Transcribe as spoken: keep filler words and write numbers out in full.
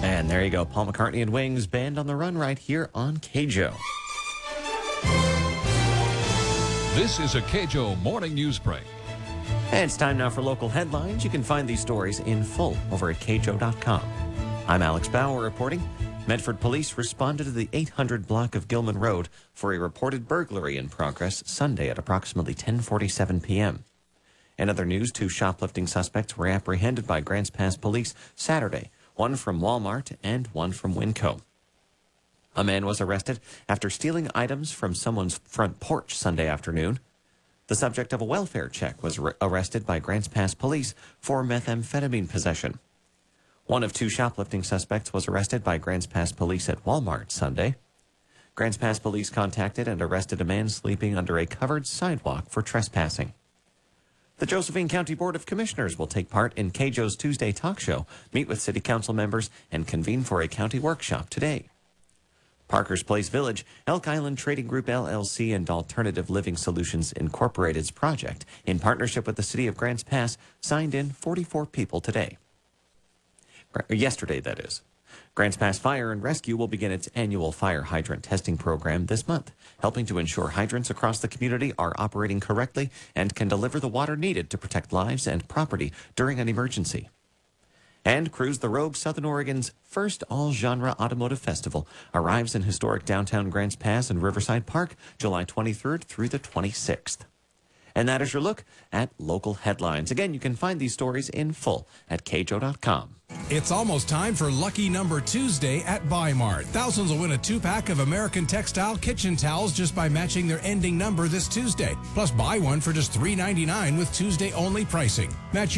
And there you go. Paul McCartney and Wings, Band on the Run right here on K J O. This is a K J O Morning News Break. And it's time now for local headlines. You can find these stories in full over at K J O dot com. I'm Alex Bauer reporting. Medford police responded to the eight hundred block of Gilman Road for a reported burglary in progress Sunday at approximately ten forty-seven p.m. In other news, two shoplifting suspects were apprehended by Grants Pass police Saturday, one from Walmart and one from Winco. A man was arrested after stealing items from someone's front porch Sunday afternoon. The subject of a welfare check was re- arrested by Grants Pass police for methamphetamine possession. One of two shoplifting suspects was arrested by Grants Pass police at Walmart Sunday. Grants Pass police contacted and arrested a man sleeping under a covered sidewalk for trespassing. The Josephine County Board of Commissioners will take part in K J O's Tuesday talk show, meet with city council members, and convene for a county workshop today. Parker's Place Village, Elk Island Trading Group L L C, and Alternative Living Solutions Incorporated's project, in partnership with the city of Grants Pass, signed in forty-four people today. Yesterday, that is. Grants Pass Fire and Rescue will begin its annual fire hydrant testing program this month, helping to ensure hydrants across the community are operating correctly and can deliver the water needed to protect lives and property during an emergency. And Cruise the Rogue, Southern Oregon's first all-genre automotive festival, arrives in historic downtown Grants Pass and Riverside Park July twenty-third through the twenty-sixth. And that is your look at local headlines. Again, you can find these stories in full at K J O dot com. It's almost time for Lucky Number Tuesday at Bi-Mart. Thousands will win a two-pack of American Textile kitchen towels just by matching their ending number this Tuesday. Plus, buy one for just three ninety-nine with Tuesday-only pricing. Match your